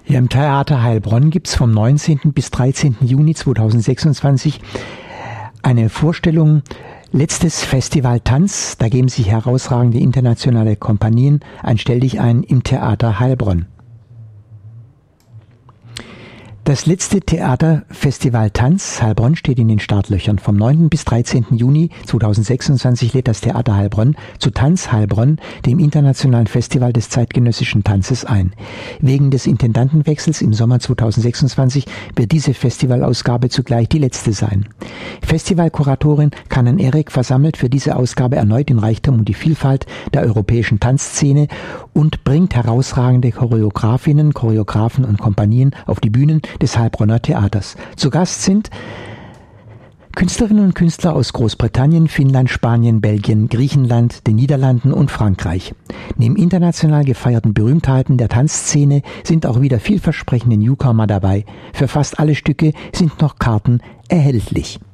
Hier im Theater Heilbronn gibt es vom 19. bis 13. Juni 2026 eine Vorstellung Letztes Festival Tanz. Da geben sich herausragende internationale Kompanien ein Stelldichein im Theater Heilbronn. Das letzte Theaterfestival Tanz Heilbronn steht in den Startlöchern. Vom 9. bis 13. Juni 2026 lädt das Theater Heilbronn zu Tanz Heilbronn, dem internationalen Festival des zeitgenössischen Tanzes, ein. Wegen des Intendantenwechsels im Sommer 2026 wird diese Festivalausgabe zugleich die letzte sein. Festivalkuratorin Kanan Erik versammelt für diese Ausgabe erneut den Reichtum und die Vielfalt der europäischen Tanzszene und bringt herausragende Choreografinnen, Choreografen und Kompanien auf die Bühnen des Heilbronner Theaters. Zu Gast sind Künstlerinnen und Künstler aus Großbritannien, Finnland, Spanien, Belgien, Griechenland, den Niederlanden und Frankreich. Neben international gefeierten Berühmtheiten der Tanzszene sind auch wieder vielversprechende Newcomer dabei. Für fast alle Stücke sind noch Karten erhältlich.